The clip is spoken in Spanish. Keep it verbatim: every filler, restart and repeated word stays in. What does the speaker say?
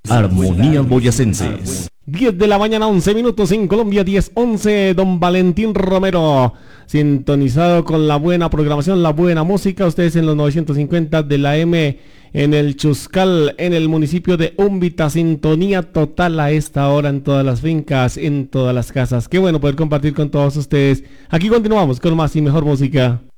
Armonías Boyacenses. diez de la mañana, once minutos en Colombia, diez once. Don Valentín Romero, sintonizado con la buena programación, la buena música. Ustedes en los novecientos cincuenta de la M en el Chuscal, en el municipio de Úmbita. Sintonía total a esta hora en todas las fincas, en todas las casas. Qué bueno poder compartir con todos ustedes. Aquí continuamos con más y mejor música.